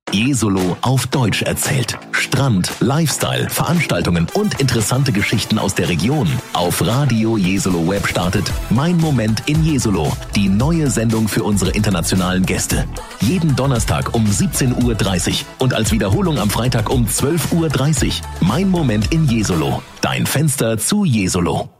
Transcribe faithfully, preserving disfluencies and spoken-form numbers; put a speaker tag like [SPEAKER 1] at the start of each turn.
[SPEAKER 1] Jesolo auf Deutsch erzählt. Strand, Lifestyle, Veranstaltungen und interessante Geschichten aus der Region. Auf Radio Jesolo Web startet Mein Moment in Jesolo, die neue Sendung für unsere internationalen Gäste. Jeden Donnerstag um siebzehn Uhr dreißig und als Wiederholung am Freitag um zwölf Uhr dreißig. Mein Moment in Jesolo, dein Fenster zu Jesolo.